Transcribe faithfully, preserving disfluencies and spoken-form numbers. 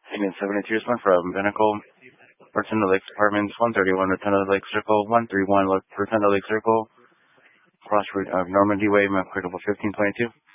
Union seventy-two is one from Pinnacle. Rotunda Lakes Apartments, one thirty-one Rotunda Lake Circle, one thirty-one Rotunda Lake Circle, cross route of Normandy Way, map critical fifteen twenty-two.